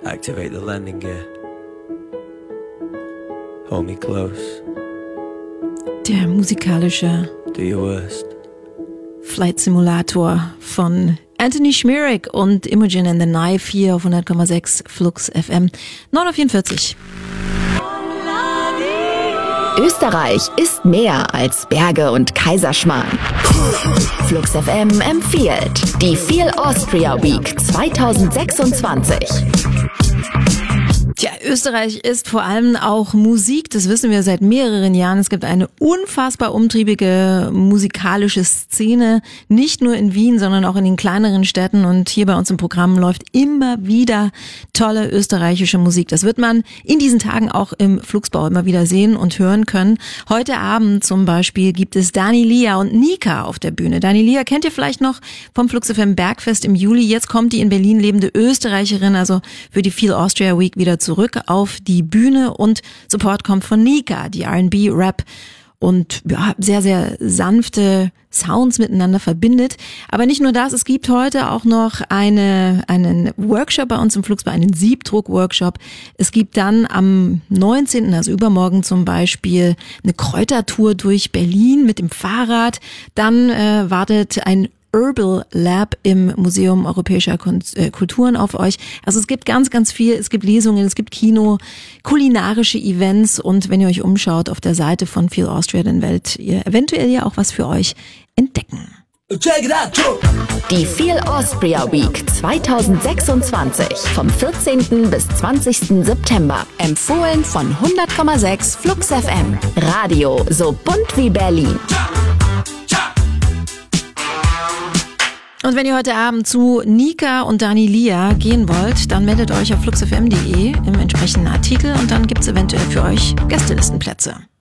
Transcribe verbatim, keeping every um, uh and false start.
Activate the landing gear. Hold me close. Der musikalische Do your worst. Flight Simulator von Anthony Schmierig und Imogen and the Knife hier auf hundert Komma sechs Flux F M. neun Uhr vierundvierzig. Österreich ist mehr als Berge und Kaiserschmarrn. Flux F M empfiehlt die Feel Austria Week zwanzig sechsundzwanzig. Tja, Österreich ist vor allem auch Musik, das wissen wir seit mehreren Jahren. Es gibt eine unfassbar umtriebige musikalische Szene, nicht nur in Wien, sondern auch in den kleineren Städten. Und hier bei uns im Programm läuft immer wieder tolle österreichische Musik. Das wird man in diesen Tagen auch im Flugsbau immer wieder sehen und hören können. Heute Abend zum Beispiel gibt es Dani Lia und Nika auf der Bühne. Dani Lia kennt ihr vielleicht noch vom Flux F M Bergfest im Juli. Jetzt kommt die in Berlin lebende Österreicherin, also für die Feel Austria Week wieder zurück auf die Bühne, und Support kommt von Nika, die R and B, Rap und ja, sehr, sehr sanfte Sounds miteinander verbindet. Aber nicht nur das, es gibt heute auch noch eine, einen Workshop bei uns im Flugsbau, einen Siebdruck-Workshop. Es gibt dann am neunzehnten, also übermorgen zum Beispiel, eine Kräutertour durch Berlin mit dem Fahrrad. Dann äh, wartet ein Herbal Lab im Museum Europäischer Kulturen auf euch. Also es gibt ganz, ganz viel. Es gibt Lesungen, es gibt Kino, kulinarische Events, und wenn ihr euch umschaut auf der Seite von Feel Austria, dann werdet ihr eventuell ja auch was für euch entdecken. Die Feel Austria Week zwanzig sechsundzwanzig vom vierzehnten bis zwanzigsten September. Empfohlen von hundert Komma sechs Flux F M. Radio so bunt wie Berlin. Und wenn ihr heute Abend zu Nika und Dani Lia gehen wollt, dann meldet euch auf fluxfm punkt de im entsprechenden Artikel, und dann gibt's eventuell für euch Gästelistenplätze.